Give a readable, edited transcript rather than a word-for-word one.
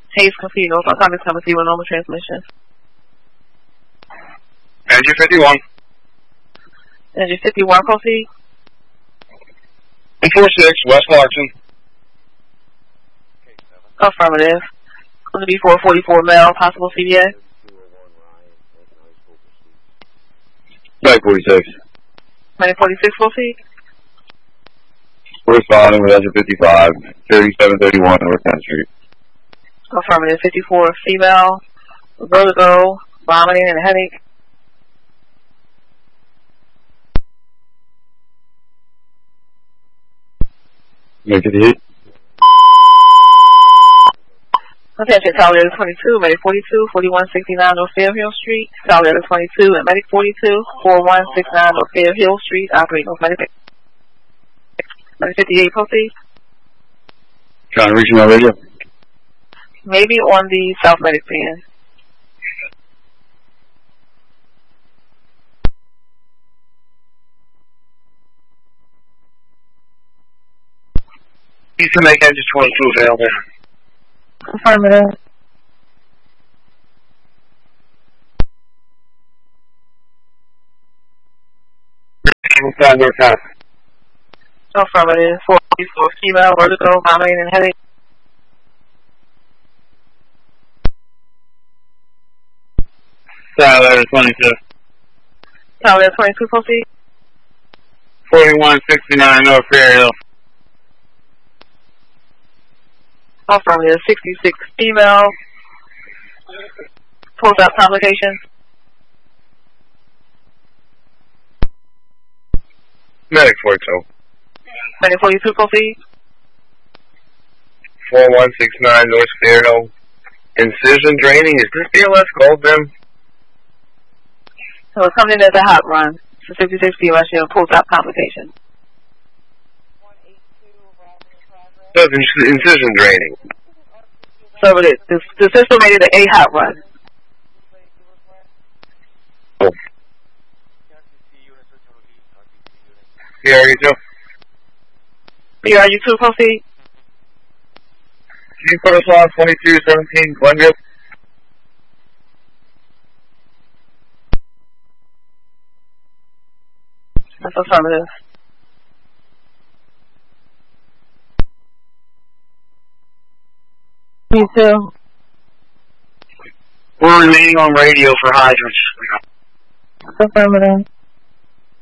Hayes Casino, autonomous number 0, normal transmission. Engine 51. Engine 51, proceed. 146, West Clarkson. Affirmative. Going to be 444 male, possible CBA. Right 46. 946, proceed. Corresponding with engine 55, 3731 North 10th Street. Affirmative. 54 female, vertigo, vomiting, and headache. Make it hit. Attention, Tower 22, Medic 42, 4169 North Fairhill Street. Tower 22 and Medic 42, 4169 North Fairhill Street. Operating North Medic. Medic 58, proceed. Trying to reach my radio. Maybe on the South Medic band. You can make engine 22 available. Affirmative. North 10th. Affirmative. 44 female, vertigo, vomiting, and headache. Tower 22. Tower 22, proceed. 4169 North Fairhill. Affirmative. 66 female. Post-op complications. Medic 42. Medic 42, proceed. 4169 North Fairhill. Incision draining. Is this BLS Gold Bim? So it's coming in as a hot run. So 66 female, she has post-op complications. Does incision draining. So the system made it a hot run. Oh. PRU2. PRU2, proceed. Can you put us on 2217 Glenview? That's affirmative. Me too. We're remaining on radio for hydrants. Affirmative.